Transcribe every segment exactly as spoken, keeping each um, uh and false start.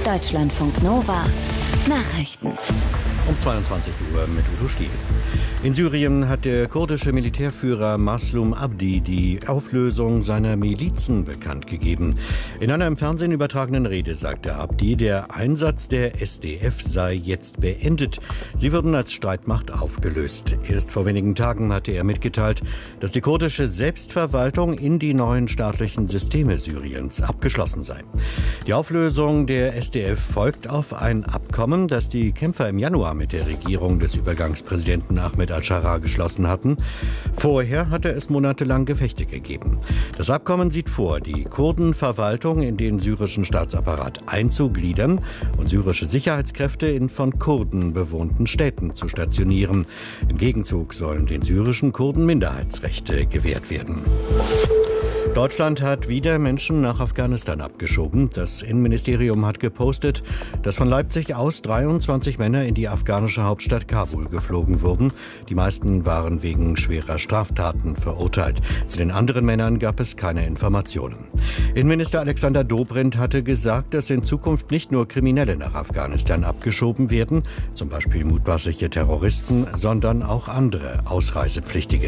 Deutschlandfunk Nova Nachrichten. Um zweiundzwanzig Uhr mit Udo Stiel. In Syrien hat der kurdische Militärführer Maslum Abdi die Auflösung seiner Milizen bekannt gegeben. In einer im Fernsehen übertragenen Rede sagte Abdi, der Einsatz der S D F sei jetzt beendet. Sie würden als Streitmacht aufgelöst. Erst vor wenigen Tagen hatte er mitgeteilt, dass die kurdische Selbstverwaltung in die neuen staatlichen Systeme Syriens abgeschlossen sei. Die Auflösung der S D F folgt auf ein Abkommen, das die Kämpfer im Januar mit der Regierung des Übergangspräsidenten Ahmed al-Sharaa geschlossen hatten. Vorher hatte es monatelang Gefechte gegeben. Das Abkommen sieht vor, die Kurdenverwaltung in den syrischen Staatsapparat einzugliedern und syrische Sicherheitskräfte in von Kurden bewohnten Städten zu stationieren. Im Gegenzug sollen den syrischen Kurden Minderheitsrechte gewährt werden. Deutschland hat wieder Menschen nach Afghanistan abgeschoben. Das Innenministerium hat gepostet, dass von Leipzig aus dreiundzwanzig Männer in die afghanische Hauptstadt Kabul geflogen wurden. Die meisten waren wegen schwerer Straftaten verurteilt. Zu den anderen Männern gab es keine Informationen. Innenminister Alexander Dobrindt hatte gesagt, dass in Zukunft nicht nur Kriminelle nach Afghanistan abgeschoben werden, zum Beispiel mutmaßliche Terroristen, sondern auch andere Ausreisepflichtige.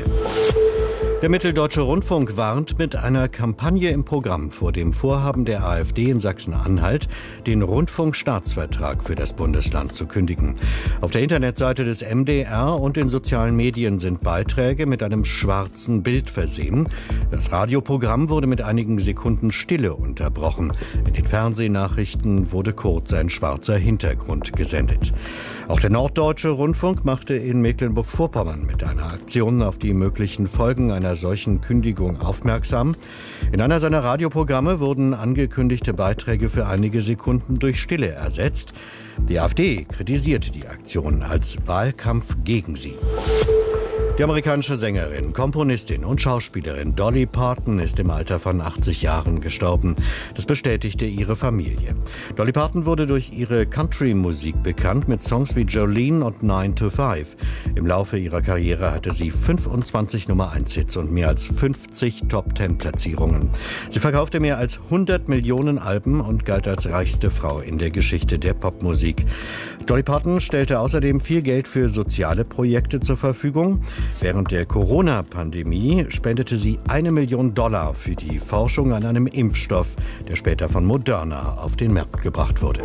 Der Mitteldeutsche Rundfunk warnt mit einer Kampagne im Programm vor dem Vorhaben der AfD in Sachsen-Anhalt, den Rundfunkstaatsvertrag für das Bundesland zu kündigen. Auf der Internetseite des M D R und in sozialen Medien sind Beiträge mit einem schwarzen Bild versehen. Das Radioprogramm wurde mit einigen Sekunden Stille unterbrochen. In den Fernsehnachrichten wurde kurz ein schwarzer Hintergrund gesendet. Auch der Norddeutsche Rundfunk machte in Mecklenburg-Vorpommern mit einer Aktion auf die möglichen Folgen einer solchen Kündigung aufmerksam. In einer seiner Radioprogramme wurden angekündigte Beiträge für einige Sekunden durch Stille ersetzt. Die AfD kritisierte die Aktion als Wahlkampf gegen sie. Die amerikanische Sängerin, Komponistin und Schauspielerin Dolly Parton ist im Alter von achtzig Jahren gestorben. Das bestätigte ihre Familie. Dolly Parton wurde durch ihre Country-Musik bekannt mit Songs wie Jolene und nine to five. Im Laufe ihrer Karriere hatte sie fünfundzwanzig Nummer eins Hits und mehr als fünfzig Top zehn Platzierungen. Sie verkaufte mehr als hundert Millionen Alben und galt als reichste Frau in der Geschichte der Popmusik. Dolly Parton stellte außerdem viel Geld für soziale Projekte zur Verfügung. Während der Corona-Pandemie spendete sie eine Million Dollar für die Forschung an einem Impfstoff, der später von Moderna auf den Markt gebracht wurde.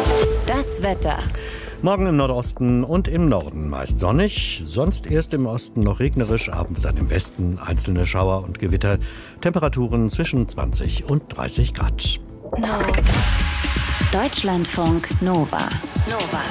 Das Wetter. Morgen im Nordosten und im Norden meist sonnig, sonst erst im Osten noch regnerisch, abends dann im Westen einzelne Schauer und Gewitter. Temperaturen zwischen zwanzig und dreißig Grad. No. Deutschlandfunk Nova. Nova.